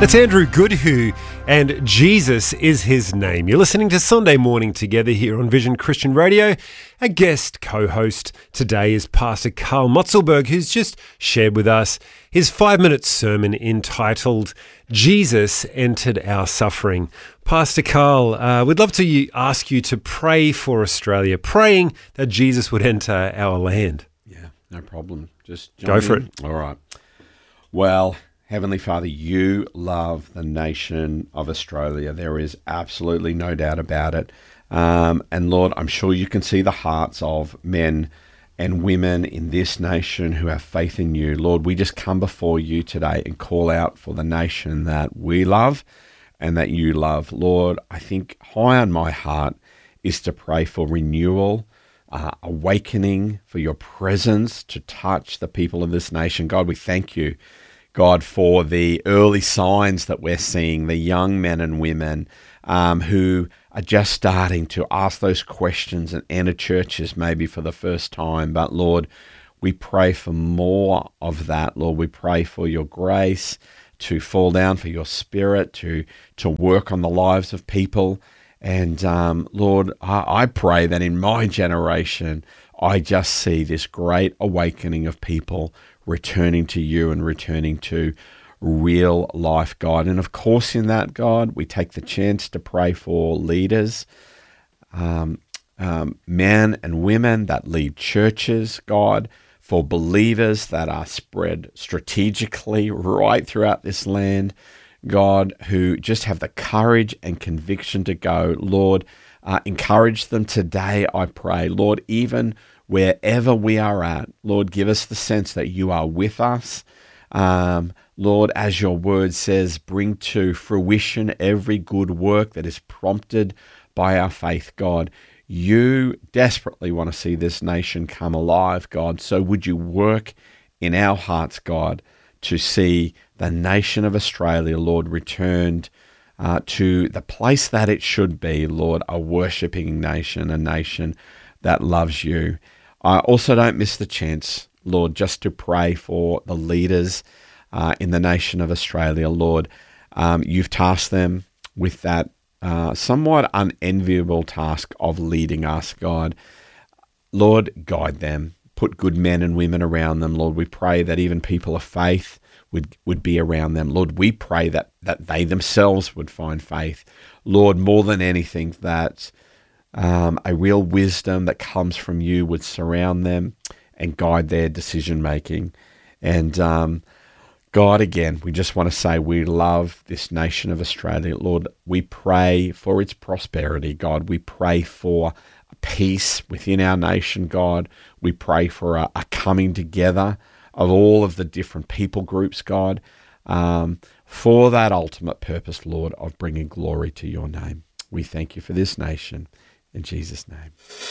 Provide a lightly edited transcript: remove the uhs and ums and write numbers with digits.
That's Andrew Goodhue, and Jesus is his name. You're listening to Sunday Morning Together here on Vision Christian Radio. Our guest co-host today is Pastor Carl Motzelberg, who's just shared with us his 5-minute sermon entitled, Jesus Entered Our Suffering. Pastor Carl, we'd love to ask you to pray for Australia, praying that Jesus would enter our land. Yeah, no problem. Just go for it. All right. Well, Heavenly Father, you love the nation of Australia. There is absolutely no doubt about it. And Lord, I'm sure you can see the hearts of men and women in this nation who have faith in you. Lord, we just come before you today and call out for the nation that we love and that you love. Lord, I think high on my heart is to pray for renewal, awakening, for your presence to touch the people of this nation. God, we thank you, God, for the early signs that we're seeing, the young men and women who are just starting to ask those questions and enter churches maybe for the first time. But Lord, we pray for more of that. Lord, we pray for your grace to fall down, for your spirit to work on the lives of people. And Lord, I pray that in my generation, I just see this great awakening of people returning to you and returning to real life, God. And of course, in that, God, we take the chance to pray for leaders, men and women that lead churches, God, for believers that are spread strategically right throughout this land, God, who just have the courage and conviction to go. Lord, encourage them today, I pray. Lord, even wherever we are at, Lord, give us the sense that you are with us. Lord, as your word says, bring to fruition every good work that is prompted by our faith, God. You desperately want to see this nation come alive, God. So would you work in our hearts, God, to see the nation of Australia, Lord, returned to the place that it should be, Lord, a worshipping nation, a nation that loves you. I also don't miss the chance, Lord, just to pray for the leaders in the nation of Australia, Lord. You've tasked them with that somewhat unenviable task of leading us, God. Lord, guide them. Put good men and women around them, Lord. We pray that even people of faith would be around them. Lord, we pray that they themselves would find faith. Lord, more than anything, that a real wisdom that comes from you would surround them and guide their decision-making. And God, again, we just want to say we love this nation of Australia. Lord, we pray for its prosperity, God. We pray for peace within our nation, God. We pray for a coming together of all of the different people groups, God, for that ultimate purpose, Lord, of bringing glory to your name. We thank you for this nation. In Jesus' name.